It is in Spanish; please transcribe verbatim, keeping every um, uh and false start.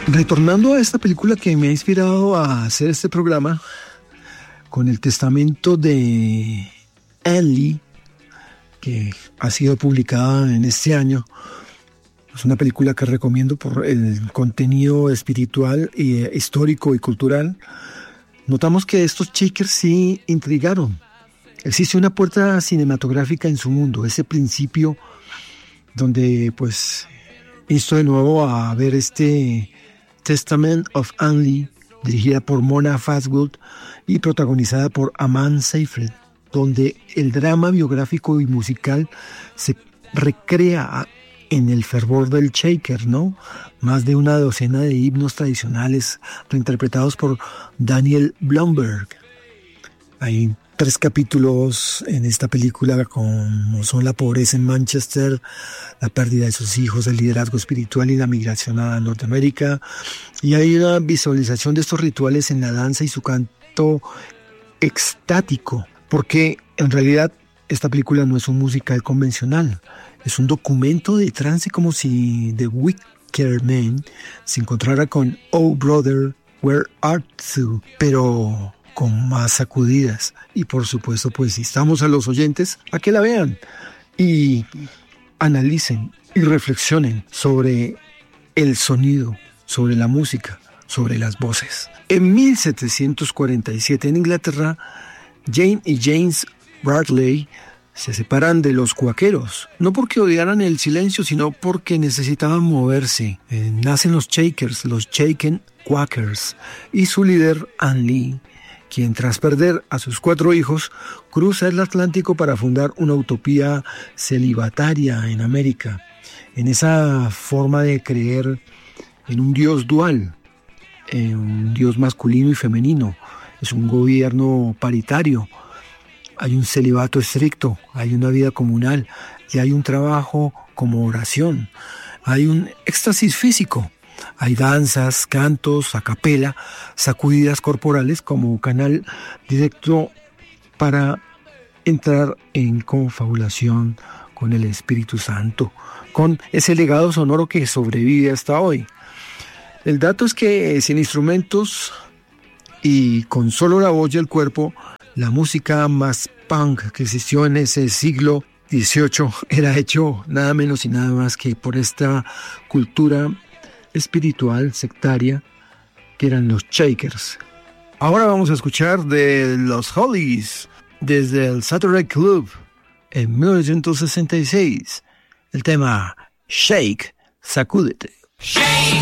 Retornando a esta película que me ha inspirado a hacer este programa, con el testamento de Anne Lee, que ha sido publicada en este año. Es una película que recomiendo por el contenido espiritual, y, eh, histórico y cultural. Notamos que estos Shakers sí intrigaron. Existe una puerta cinematográfica en su mundo, ese principio donde pues insto de nuevo a ver este Testament of Anne Lee, dirigida por Mona Fastwood y protagonizada por Amand Seyfried, donde el drama biográfico y musical se recrea en el fervor del Shaker, ¿no? Más de una docena de himnos tradicionales reinterpretados por Daniel Blumberg. Hay tres capítulos en esta película, como son la pobreza en Manchester, la pérdida de sus hijos, el liderazgo espiritual y la migración a Norteamérica. Y hay una visualización de estos rituales en la danza y su canto extático, porque en realidad esta película no es un musical convencional, es un documento de trance, como si The Wicker Man se encontrara con Oh Brother, Where Art Thou, pero con más sacudidas. Y por supuesto, pues instamos a los oyentes a que la vean y analicen y reflexionen sobre el sonido, sobre la música, sobre las voces. En mil setecientos cuarenta y siete en Inglaterra, Jane y James Bradley se separan de los cuáqueros, no porque odiaran el silencio, sino porque necesitaban moverse. Eh, nacen los Shakers, los Shaken Quakers, y su líder, Anne Lee, quien tras perder a sus cuatro hijos, cruza el Atlántico para fundar una utopía celibataria en América, en esa forma de creer en un Dios dual, en un Dios masculino y femenino. Es un gobierno paritario, hay un celibato estricto, hay una vida comunal y hay un trabajo como oración, hay un éxtasis físico. Hay danzas, cantos, a capela, sacudidas corporales como canal directo para entrar en confabulación con el Espíritu Santo, con ese legado sonoro que sobrevive hasta hoy. El dato es que sin instrumentos y con solo la voz y el cuerpo, la música más punk que existió en ese siglo dieciocho era hecho nada menos y nada más que por esta cultura espiritual sectaria que eran los Shakers. Ahora vamos a escuchar de los Hollies desde el Saturday Club en mil novecientos sesenta y seis el tema Shake, Sacúdete. Shake.